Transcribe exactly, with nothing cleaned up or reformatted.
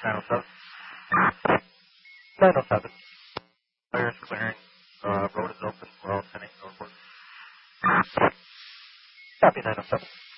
nine oh seven. nine oh seven. Clearance clearing. Uh, road is open. We're all sending northward. Copy nine oh seven.